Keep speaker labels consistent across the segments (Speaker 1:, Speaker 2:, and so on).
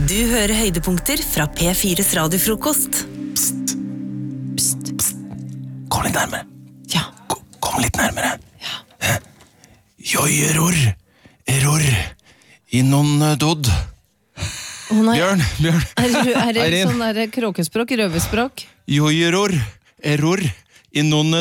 Speaker 1: Du hører høydepunkter fra P4's radiofrokost.
Speaker 2: Kom litt nærmere.
Speaker 1: Ja.
Speaker 2: Kom litt nærmere.
Speaker 1: Ja.
Speaker 2: Joi, error. I non dod.
Speaker 1: Å nei,
Speaker 2: Bjørn.
Speaker 1: er det
Speaker 2: Eirin.
Speaker 1: sånn der kråkespråk, røvespråk?
Speaker 2: Joi, error. I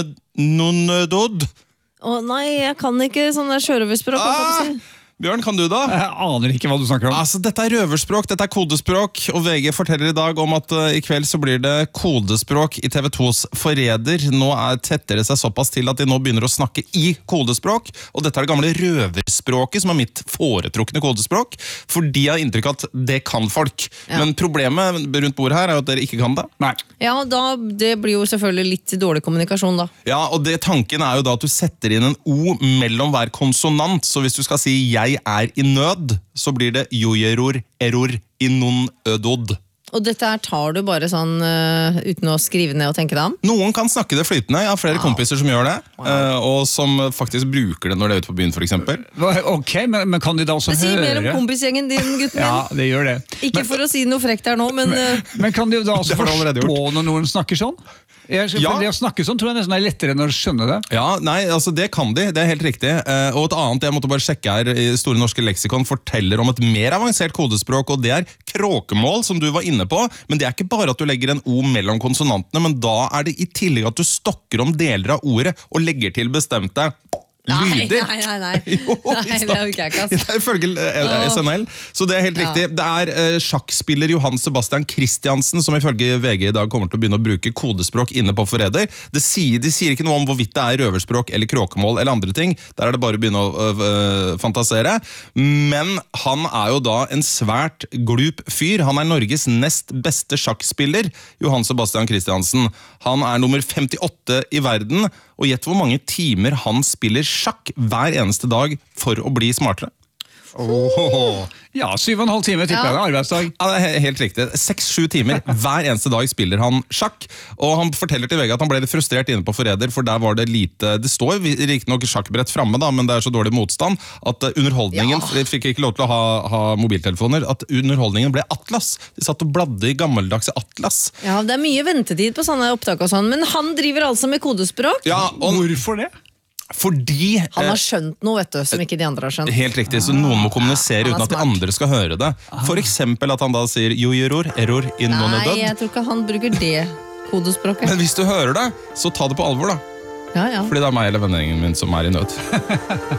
Speaker 2: non dod.
Speaker 1: Å nei, jeg kan ikke sånn der sjørøverspråk. hva kan du si?
Speaker 2: Bjørn, kan du da?
Speaker 3: Jeg aner ikke hva du snakker om.
Speaker 2: Altså, dette røverspråk, dette kodespråk, og VG forteller i dag om at i kveld så blir det kodespråk i TV 2s Forræder. Nå tetter det seg såpass til at de nå begynner å snakke i kodespråk, og dette det gamle røverspråket som mitt foretrukne kodespråk, for de har inntrykk av at det kan folk.
Speaker 1: Ja.
Speaker 2: Men problemet rundt bordet her jo at dere ikke kan det.
Speaker 3: Nei.
Speaker 1: Ja, det blir jo selvfølgelig litt dårlig kommunikasjon da.
Speaker 2: Ja, og tanken jo da at du setter inn en O mellom hver konsonant, så hvis du skal si jeg i nød, så blir det jojeror, error, innon ødod.
Speaker 1: Og dette her tar du bare sånn uten å skrive ned og tenke deg om?
Speaker 2: Noen kan snakke det flytende, jeg har flere kompiser som gjør det, og som faktisk bruker det når de ute på byen for eksempel.
Speaker 3: Ok, men kan de da også
Speaker 1: Si
Speaker 3: høre?
Speaker 1: mer om kompisgjengen din, gutten min.
Speaker 3: Ja, det gjør det.
Speaker 1: Ikke for å si noe frekt her nå, men
Speaker 3: Men kan de da også
Speaker 2: Det har du allerede
Speaker 3: forstå når noen snakker sånn?
Speaker 2: Ja.
Speaker 3: Det å snakke sånn tror jeg nesten lettere enn å skjønne det.
Speaker 2: Ja, nei, altså det kan de, det helt riktig. Og et annet jeg måtte bare sjekke her, i Store Norske Leksikon forteller om et mer avansert kodespråk, og det kråkemål, som du var inne på, men det ikke bare at du legger en O mellom konsonantene, men da det i tillegg at du stokker om deler av ordet, og legger til bestemte lyder.
Speaker 1: Nei.
Speaker 2: Jo,
Speaker 1: Nei, det orker jeg ikke, ass.
Speaker 2: Det ifølge SNL, så det helt riktig. Det sjakkspiller Johan Sebastian Christiansen som ifølge VG i dag kommer til å begynne å bruke kodespråk inne på Forræder. De sier ikke noe om hvorvidt det røverspråk eller kråkemål eller andre ting. Der det bare å begynne å fantasere. Men han jo da en svært glup fyr. Han Norges nest beste sjakkspiller, Johan Sebastian Christiansen. Han nummer 58 i verden, og gjett hvor mange timer han spiller sjakk hver eneste dag for å bli smartere.
Speaker 3: Ja, 7,5 timer tipper jeg det, arbeidsdag.
Speaker 2: Ja, det helt riktig. 6-7 timer hver eneste dag spiller han sjakk, og han forteller til VG at han ble litt frustrert inne på Forræder, for der var det lite, det står riktignok sjakkbrett framme da, men det så dårlig motstand, at underholdningen, fikk ikke lov til å ha mobiltelefoner, at underholdningen ble atlas. De satt og bladde i gammeldagse atlas.
Speaker 1: Ja, det mye ventetid på sånne opptak og sånn, men han driver altså med kodespråk.
Speaker 2: Ja, og
Speaker 3: Hvorfor det?
Speaker 2: fordi
Speaker 1: Han har skjønt noe, vet du, som ikke de andre har skjønt.
Speaker 2: helt riktig, så noen må kommunisere
Speaker 1: han
Speaker 2: uten at de
Speaker 1: smart.
Speaker 2: andre skal høre det. For eksempel at han da sier jojeror, error, innon
Speaker 1: Nei,
Speaker 2: død.
Speaker 1: jeg tror ikke han bruker det kodespråket.
Speaker 2: Men hvis du hører det, så ta det på alvor da.
Speaker 1: Ja.
Speaker 2: Fordi det meg eller vennegjengen min som i nød.